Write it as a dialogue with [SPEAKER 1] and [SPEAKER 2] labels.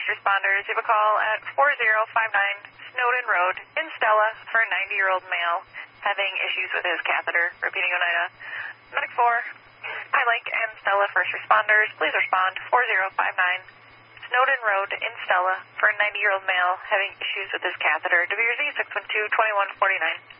[SPEAKER 1] responders. You have a call at 4059 Snowden Road in Stella for a 90-year-old male having issues with his catheter. Repeating Oneida. Medic 4, Highlink and Stella first responders. Please respond 4059 Snowden Road in Stella for a 90-year-old male having issues with his catheter. WRZ 612-2149.